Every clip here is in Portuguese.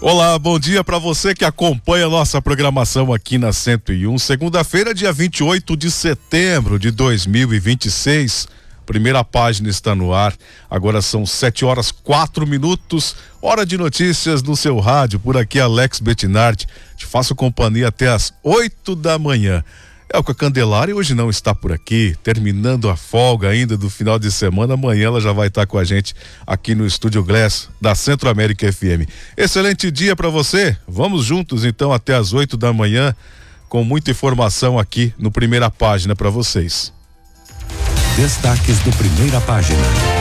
Olá, bom dia para você que acompanha a nossa programação aqui na 101. Segunda-feira, dia 28 de setembro de 2026. Primeira página está no ar. Agora são 7h04. Hora de notícias no seu rádio. Por aqui, Alex Bettinardi. Te faço companhia até às 8 da manhã. Elka Candelari hoje não está por aqui, terminando a folga ainda do final de semana. Amanhã ela já vai estar com a gente aqui no Estúdio Glass da Centro América FM. Excelente dia para você. Vamos juntos então até às 8 da manhã com muita informação aqui no Primeira Página para vocês. Destaques do Primeira Página.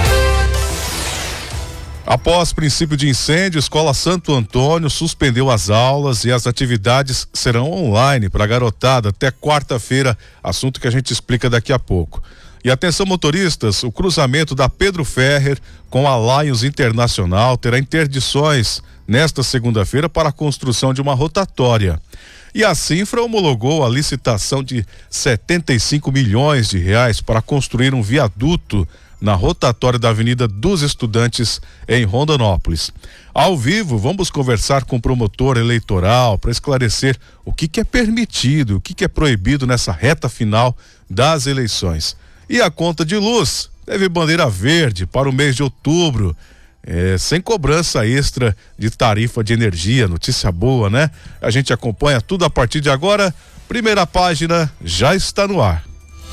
Após princípio de incêndio, Escola Santo Antônio suspendeu as aulas e as atividades serão online para a garotada até quarta-feira, assunto que a gente explica daqui a pouco. E atenção motoristas, o cruzamento da Pedro Ferrer com a Lions Internacional terá interdições nesta segunda-feira para a construção de uma rotatória. E a Cinfra homologou a licitação de 75 milhões de reais para construir um viaduto na rotatória da Avenida dos Estudantes em Rondonópolis. Ao vivo, vamos conversar com o promotor eleitoral para esclarecer o que é permitido, o que é proibido nessa reta final das eleições. E a conta de luz teve bandeira verde para o mês de outubro, sem cobrança extra de tarifa de energia. Notícia boa, né? A gente acompanha tudo a partir de agora. Primeira Página já está no ar.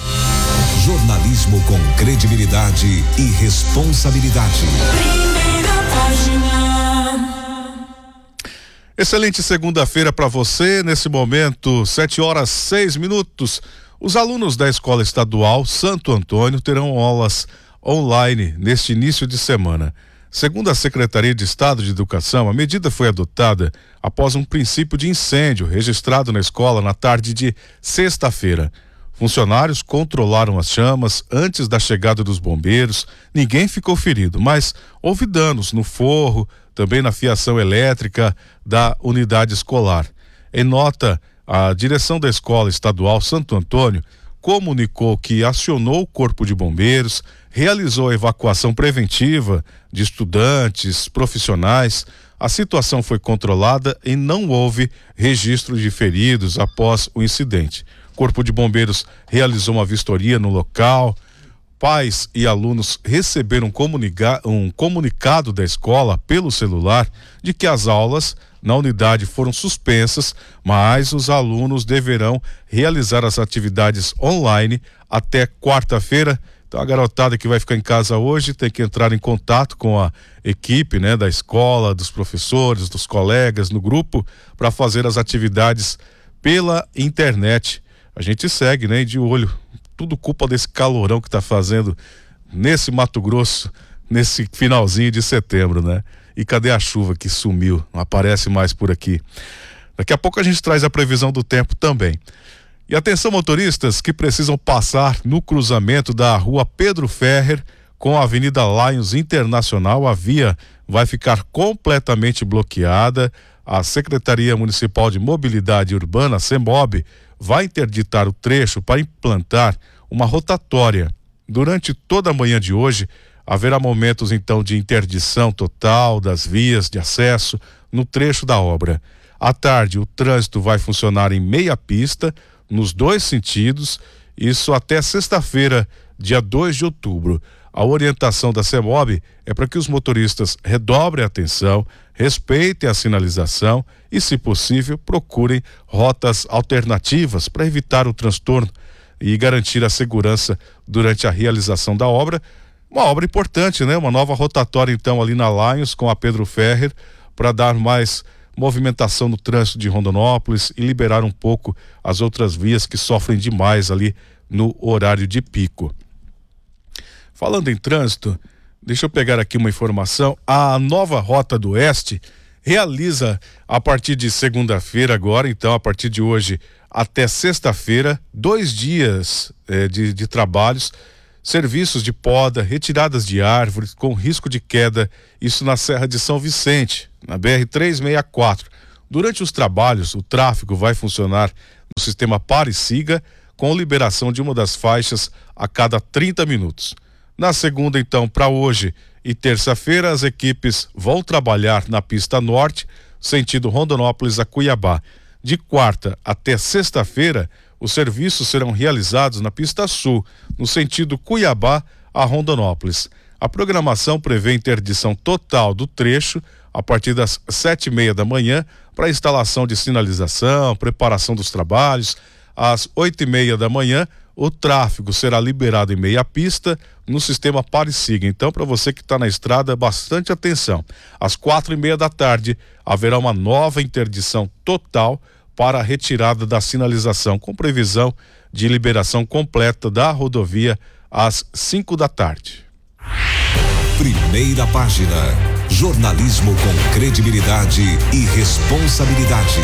Jornalismo com credibilidade e responsabilidade. Primeira Página. Excelente segunda-feira para você. Nesse momento, 7h06. Os alunos da Escola Estadual Santo Antônio terão aulas online neste início de semana. Segundo a Secretaria de Estado de Educação, a medida foi adotada após um princípio de incêndio registrado na escola na tarde de sexta-feira. Funcionários controlaram as chamas antes da chegada dos bombeiros. Ninguém ficou ferido, mas houve danos no forro, também na fiação elétrica da unidade escolar. Em nota, a direção da Escola Estadual Santo Antônio comunicou que acionou o Corpo de Bombeiros, realizou a evacuação preventiva de estudantes, profissionais. A situação foi controlada e não houve registro de feridos após o incidente. O Corpo de Bombeiros realizou uma vistoria no local. Pais e alunos receberam um comunicado da escola pelo celular de que as aulas na unidade foram suspensas, mas os alunos deverão realizar as atividades online até quarta-feira. Então a garotada que vai ficar em casa hoje tem que entrar em contato com a equipe, né, da escola, dos professores, dos colegas no grupo para fazer as atividades pela internet. A gente segue, né, de olho, tudo culpa desse calorão que está fazendo nesse Mato Grosso, nesse finalzinho de setembro, né? E cadê a chuva que sumiu? Não aparece mais por aqui. Daqui a pouco a gente traz a previsão do tempo também. E atenção motoristas que precisam passar no cruzamento da rua Pedro Ferrer com a Avenida Lions Internacional. A via vai ficar completamente bloqueada. A Secretaria Municipal de Mobilidade Urbana, CEMOB, vai interditar o trecho para implantar uma rotatória. Durante toda a manhã de hoje, haverá momentos então de interdição total das vias de acesso no trecho da obra. À tarde, o trânsito vai funcionar em meia pista, nos dois sentidos, isso até sexta-feira, dia 2 de outubro. A orientação da CEMOB é para que os motoristas redobrem a atenção, respeitem a sinalização e, se possível, procurem rotas alternativas para evitar o transtorno e garantir a segurança durante a realização da obra. Uma obra importante, né? Uma nova rotatória, então, ali na Lions com a Pedro Ferrer, para dar mais movimentação no trânsito de Rondonópolis e liberar um pouco as outras vias que sofrem demais ali no horário de pico. Falando em trânsito, deixa eu pegar aqui uma informação. A nova Rota do Oeste realiza a partir de segunda-feira agora, então a partir de hoje até sexta-feira, 2 dias de trabalhos, serviços de poda, retiradas de árvores com risco de queda, isso na Serra de São Vicente, na BR-364. Durante os trabalhos, o tráfego vai funcionar no sistema pare e siga, com liberação de uma das faixas a cada 30 minutos. Na segunda, então, para hoje e terça-feira, as equipes vão trabalhar na pista norte, sentido Rondonópolis a Cuiabá. De quarta até sexta-feira, os serviços serão realizados na pista sul, no sentido Cuiabá a Rondonópolis. A programação prevê interdição total do trecho a partir das 7:30 da manhã para instalação de sinalização, preparação dos trabalhos. Às 8:30 da manhã, o tráfego será liberado em meia pista no sistema Pare e Siga. Então, para você que está na estrada, bastante atenção. Às 4:30 da tarde, haverá uma nova interdição total para a retirada da sinalização, com previsão de liberação completa da rodovia às 5 da tarde. Primeira página. Jornalismo com credibilidade e responsabilidade.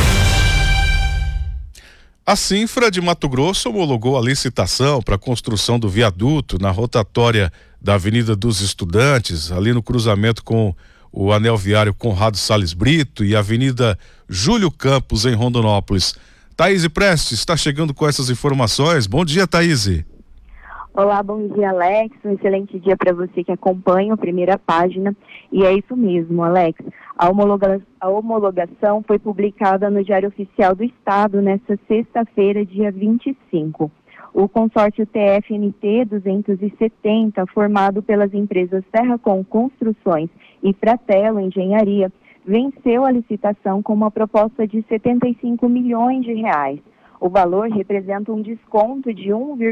A Cinfra de Mato Grosso homologou a licitação para a construção do viaduto na rotatória da Avenida dos Estudantes, ali no cruzamento com o anel viário Conrado Salles Brito e a Avenida Júlio Campos, em Rondonópolis. Thaís Prestes está chegando com essas informações. Bom dia, Thaís. Olá, bom dia, Alex. Um excelente dia para você que acompanha a primeira página. E é isso mesmo, Alex. A homologação foi publicada no Diário Oficial do Estado nesta sexta-feira, dia 25. O consórcio TFNT 270, formado pelas empresas Terracom Construções e Fratello Engenharia, venceu a licitação com uma proposta de 75 milhões de reais. O valor representa um desconto de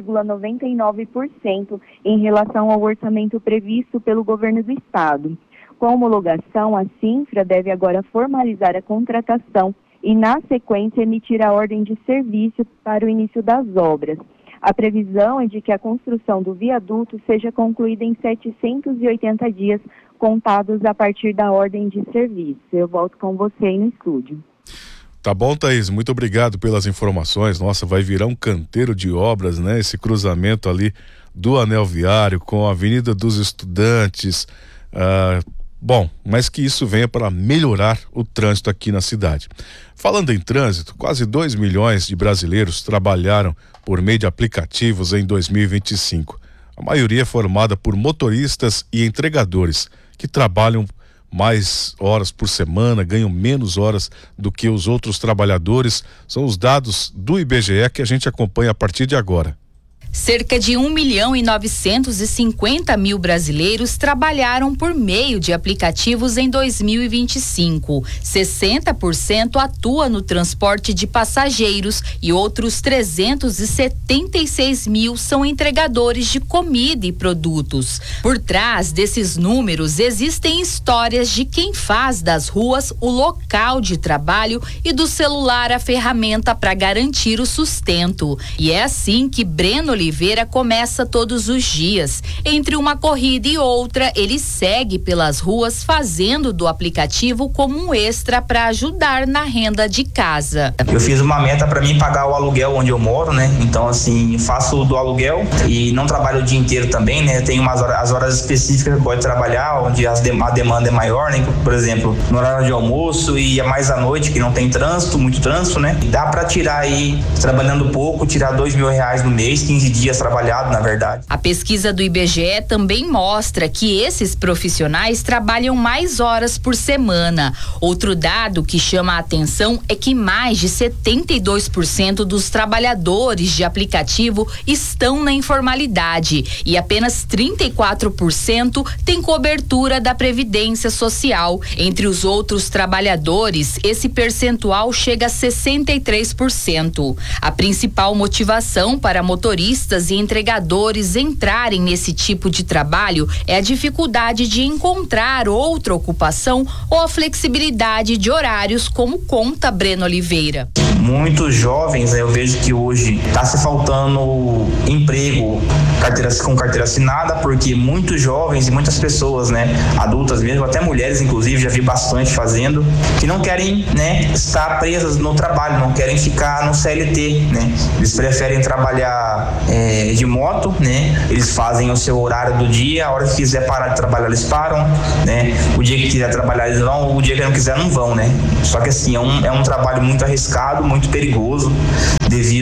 1,99% em relação ao orçamento previsto pelo governo do estado. Com a homologação, a Cinfra deve agora formalizar a contratação e, na sequência, emitir a ordem de serviço para o início das obras. A previsão é de que a construção do viaduto seja concluída em 780 dias, contados a partir da ordem de serviço. Eu volto com você aí no estúdio. Tá bom, Thaís, muito obrigado pelas informações. Nossa, vai virar um canteiro de obras, né? Esse cruzamento ali do anel viário com a Avenida dos Estudantes. Bom, mas que isso venha para melhorar o trânsito aqui na cidade. Falando em trânsito, quase 2 milhões de brasileiros trabalharam por meio de aplicativos em 2025. A maioria é formada por motoristas e entregadores, que trabalham mais horas por semana, ganham menos horas do que os outros trabalhadores. São os dados do IBGE que a gente acompanha a partir de agora. Cerca de 1.950.000 brasileiros trabalharam por meio de aplicativos em 2025. 60% atua no transporte de passageiros e outros 376 mil são entregadores de comida e produtos. Por trás desses números existem histórias de quem faz das ruas o local de trabalho e do celular a ferramenta para garantir o sustento. E é assim que Breno Oliveira começa todos os dias. Entre uma corrida e outra, ele segue pelas ruas fazendo do aplicativo como um extra para ajudar na renda de casa. Eu fiz uma meta para mim pagar o aluguel onde eu moro, né? Então, assim, faço do aluguel e não trabalho o dia inteiro também, né? Tenho as horas específicas que pode trabalhar, onde a demanda é maior, né? Por exemplo, no horário de almoço e mais à noite, que não tem trânsito, muito trânsito, né? Dá para tirar aí, trabalhando pouco, tirar R$2.000 no mês, 15 dias trabalhado, na verdade. A pesquisa do IBGE também mostra que esses profissionais trabalham mais horas por semana. Outro dado que chama a atenção é que mais de 72% dos trabalhadores de aplicativo estão na informalidade e apenas 34% têm cobertura da Previdência Social. Entre os outros trabalhadores, esse percentual chega a 63%. A principal motivação para motoristas e entregadores entrarem nesse tipo de trabalho é a dificuldade de encontrar outra ocupação ou a flexibilidade de horários, como conta Breno Oliveira. Muitos jovens, eu vejo que hoje está se faltando emprego com carteira assinada, porque muitos jovens e muitas pessoas, né, adultas mesmo, até mulheres inclusive, já vi bastante fazendo, que não querem, né, estar presas no trabalho, não querem ficar no CLT, né, eles preferem trabalhar de moto, né, eles fazem o seu horário do dia, a hora que quiser parar de trabalhar eles param, né, o dia que quiser trabalhar eles vão, o dia que não quiser não vão, né, só que assim, é um trabalho muito arriscado, muito perigoso, devido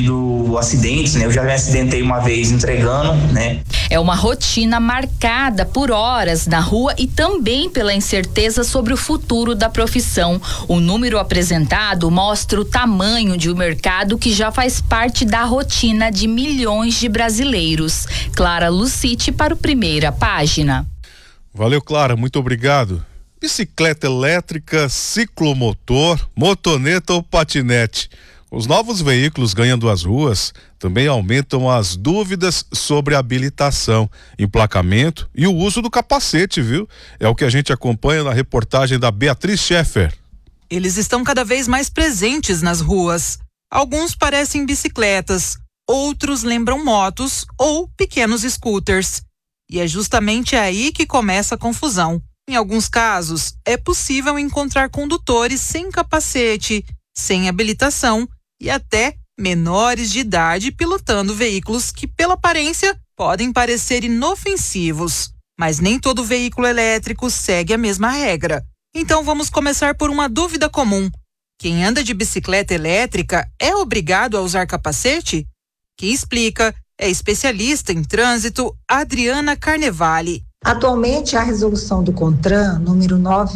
evitando acidentes, né? Eu já me acidentei uma vez entregando, né? É uma rotina marcada por horas na rua e também pela incerteza sobre o futuro da profissão. O número apresentado mostra o tamanho de um mercado que já faz parte da rotina de milhões de brasileiros. Clara Lucite para o Primeira Página. Valeu, Clara, muito obrigado. Bicicleta elétrica, ciclomotor, motoneta ou patinete. Os novos veículos ganhando as ruas também aumentam as dúvidas sobre habilitação, emplacamento e o uso do capacete, viu? É o que a gente acompanha na reportagem da Beatriz Scheffer. Eles estão cada vez mais presentes nas ruas. Alguns parecem bicicletas, outros lembram motos ou pequenos scooters. E é justamente aí que começa a confusão. Em alguns casos, é possível encontrar condutores sem capacete, sem habilitação e até menores de idade pilotando veículos que, pela aparência, podem parecer inofensivos. Mas nem todo veículo elétrico segue a mesma regra. Então vamos começar por uma dúvida comum. Quem anda de bicicleta elétrica é obrigado a usar capacete? Quem explica é especialista em trânsito Adriana Carnevale. Atualmente, a resolução do CONTRAN, número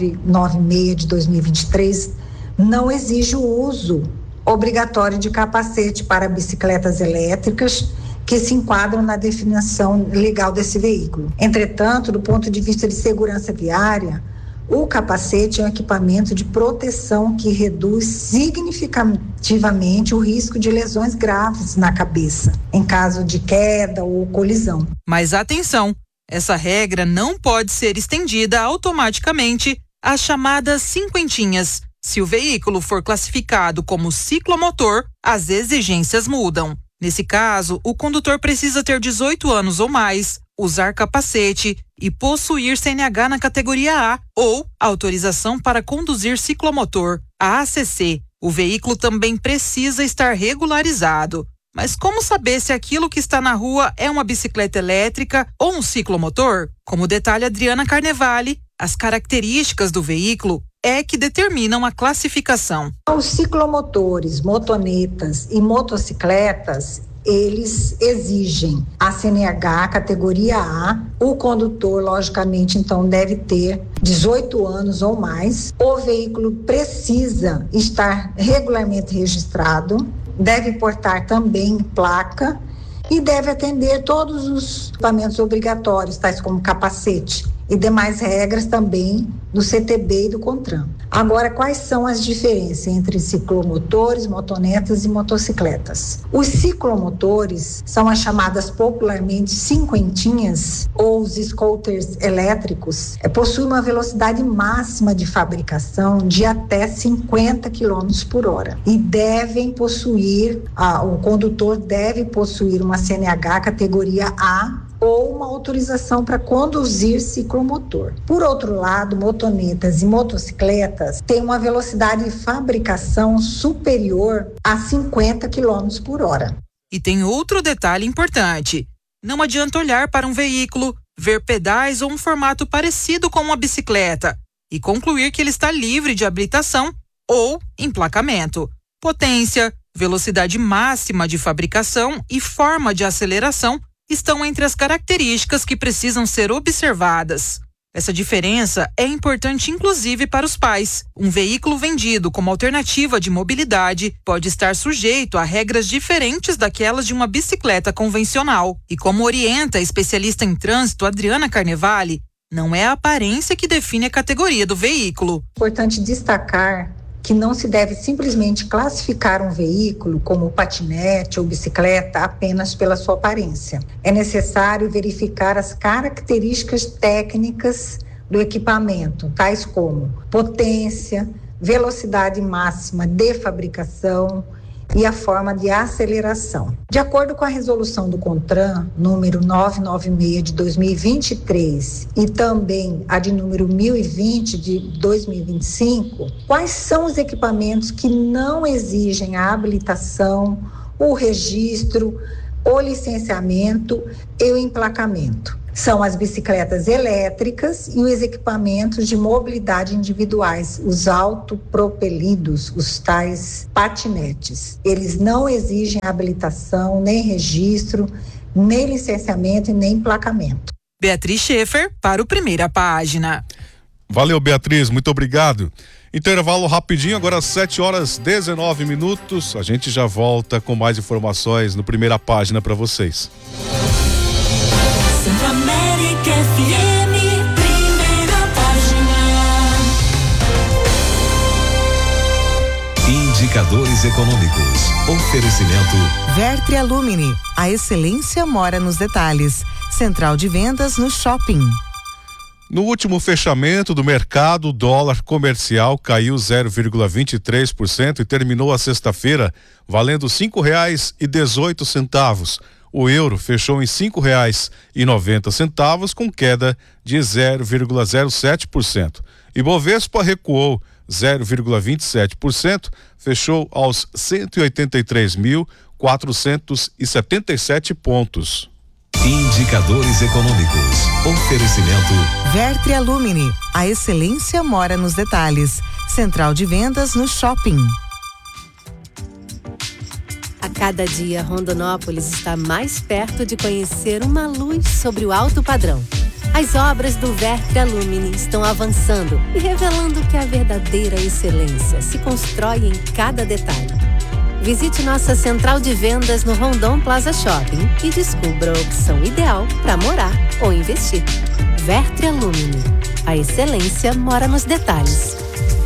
996 de 2023, não exige o uso obrigatório de capacete para bicicletas elétricas que se enquadram na definição legal desse veículo. Entretanto, do ponto de vista de segurança viária, o capacete é um equipamento de proteção que reduz significativamente o risco de lesões graves na cabeça, em caso de queda ou colisão. Mas atenção, essa regra não pode ser estendida automaticamente às chamadas cinquentinhas. Se o veículo for classificado como ciclomotor, as exigências mudam. Nesse caso, o condutor precisa ter 18 anos ou mais, usar capacete e possuir CNH na categoria A ou autorização para conduzir ciclomotor, a ACC. O veículo também precisa estar regularizado. Mas como saber se aquilo que está na rua é uma bicicleta elétrica ou um ciclomotor? Como detalha Adriana Carnevale, as características do veículo é que determinam a classificação. Os ciclomotores, motonetas e motocicletas, eles exigem a CNH categoria A. O condutor, logicamente, então deve ter 18 anos ou mais. O veículo precisa estar regularmente registrado, deve portar também placa e deve atender todos os equipamentos obrigatórios, tais como capacete e demais regras também do CTB e do CONTRAN. Agora, quais são as diferenças entre ciclomotores, motonetas e motocicletas? Os ciclomotores são as chamadas popularmente cinquentinhas ou os scooters elétricos. Possuem uma velocidade máxima de fabricação de até 50 km por hora e devem possuir, o condutor deve possuir uma CNH categoria A ou uma autorização para conduzir ciclomotor. Por outro lado, motonetas e motocicletas têm uma velocidade de fabricação superior a 50 km por hora. E tem outro detalhe importante. Não adianta olhar para um veículo, ver pedais ou um formato parecido com uma bicicleta e concluir que ele está livre de habilitação ou emplacamento. Potência, velocidade máxima de fabricação e forma de aceleração estão entre as características que precisam ser observadas. Essa diferença é importante inclusive para os pais. Um veículo vendido como alternativa de mobilidade pode estar sujeito a regras diferentes daquelas de uma bicicleta convencional. E como orienta a especialista em trânsito Adriana Carnevale, não é a aparência que define a categoria do veículo. Importante destacar que não se deve simplesmente classificar um veículo como patinete ou bicicleta apenas pela sua aparência. É necessário verificar as características técnicas do equipamento, tais como potência, velocidade máxima de fabricação e a forma de aceleração. De acordo com a resolução do CONTRAN, número 996 de 2023 e também a de número 1020 de 2025, quais são os equipamentos que não exigem a habilitação, o registro, o licenciamento e o emplacamento? São as bicicletas elétricas e os equipamentos de mobilidade individuais, os autopropelidos, os tais patinetes. Eles não exigem habilitação, nem registro, nem licenciamento e nem emplacamento. Beatriz Schaefer para o Primeira Página. Valeu, Beatriz, muito obrigado. Intervalo rapidinho, agora às 7h19. A gente já volta com mais informações no Primeira Página para vocês. Centro-América FM, Primeira Página. Indicadores econômicos. Oferecimento. Vertre Alumini. A excelência mora nos detalhes. Central de vendas no shopping. No último fechamento do mercado, o dólar comercial caiu 0,23% e terminou a sexta-feira valendo R$ 5,18. O euro fechou em R$ 5,90 com queda de 0,07%. Ibovespa recuou 0,27%, fechou aos 183.477 pontos. Indicadores econômicos. Oferecimento. Vertre Alumini. A excelência mora nos detalhes. Central de vendas no shopping. A cada dia, Rondonópolis está mais perto de conhecer uma luz sobre o alto padrão. As obras do Vertre Alumini estão avançando e revelando que a verdadeira excelência se constrói em cada detalhe. Visite nossa central de vendas no Rondon Plaza Shopping e descubra a opção ideal para morar ou investir. Vertre Alumini. A excelência mora nos detalhes.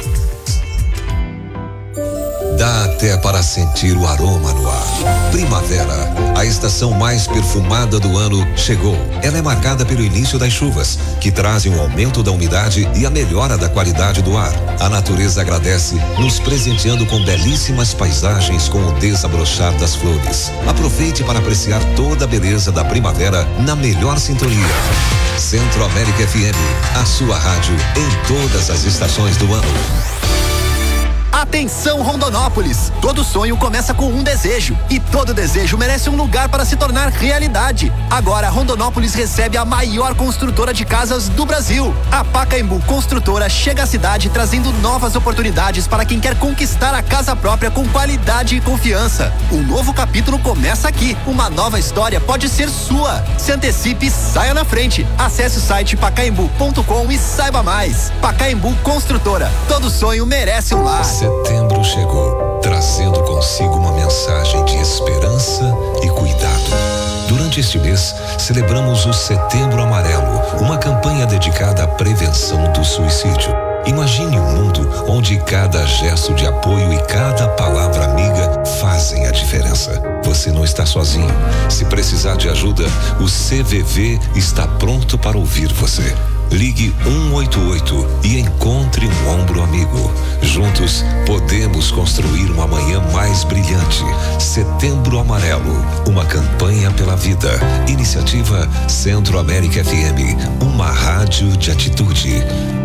Dá até para sentir o aroma no ar. Primavera, a estação mais perfumada do ano, chegou. Ela é marcada pelo início das chuvas, que trazem um aumento da umidade e a melhora da qualidade do ar. A natureza agradece, nos presenteando com belíssimas paisagens com o desabrochar das flores. Aproveite para apreciar toda a beleza da primavera na melhor sintonia. Centro-América FM, a sua rádio em todas as estações do ano. Atenção, Rondonópolis! Todo sonho começa com um desejo e todo desejo merece um lugar para se tornar realidade. Agora, Rondonópolis recebe a maior construtora de casas do Brasil. A Pacaembu Construtora chega à cidade trazendo novas oportunidades para quem quer conquistar a casa própria com qualidade e confiança. Um novo capítulo começa aqui. Uma nova história pode ser sua. Se antecipe e saia na frente. Acesse o site pacaembu.com e saiba mais. Pacaembu Construtora. Todo sonho merece um lar. Setembro chegou, trazendo consigo uma mensagem de esperança e cuidado. Durante este mês, celebramos o Setembro Amarelo, uma campanha dedicada à prevenção do suicídio. Imagine um mundo onde cada gesto de apoio e cada palavra amiga fazem a diferença. Você não está sozinho. Se precisar de ajuda, o CVV está pronto para ouvir você. Ligue 188 e encontre um ombro amigo. Juntos, podemos construir uma manhã mais brilhante. Setembro Amarelo, uma campanha pela vida. Iniciativa Centro-América FM, uma rádio de atitude.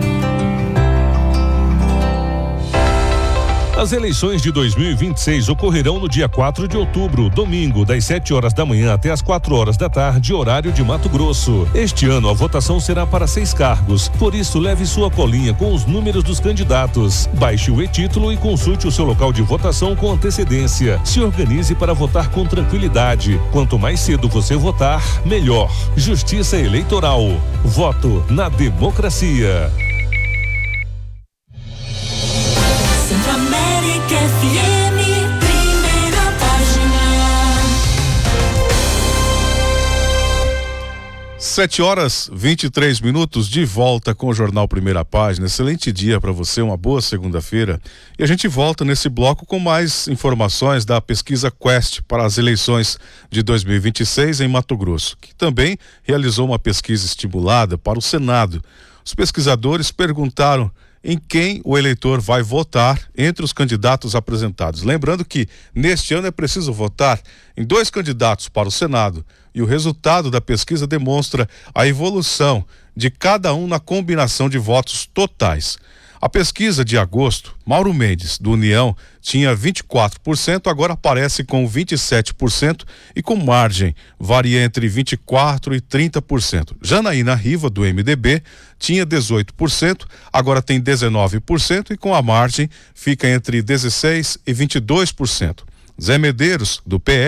As eleições de 2026 ocorrerão no dia 4 de outubro, domingo, das 7 horas da manhã até as 4 horas da tarde, horário de Mato Grosso. Este ano a votação será para 6 cargos, por isso leve sua colinha com os números dos candidatos. Baixe o e-título e consulte o seu local de votação com antecedência. Se organize para votar com tranquilidade. Quanto mais cedo você votar, melhor. Justiça Eleitoral. Voto na democracia. Centro-América FM, Primeira Página. 7h23, de volta com o Jornal Primeira Página. Excelente dia para você, uma boa segunda-feira. E a gente volta nesse bloco com mais informações da pesquisa Quest para as eleições de 2026 em Mato Grosso, que também realizou uma pesquisa estimulada para o Senado. Os pesquisadores perguntaram em quem o eleitor vai votar entre os candidatos apresentados. Lembrando que neste ano é preciso votar em 2 candidatos para o Senado e o resultado da pesquisa demonstra a evolução de cada um na combinação de votos totais. A pesquisa de agosto, Mauro Mendes, do União, tinha 24%, agora aparece com 27% e com margem, varia entre 24% e 30%. Janaína Riva, do MDB, tinha 18%, agora tem 19% e com a margem fica entre 16% e 22%. Zé Medeiros, do PL,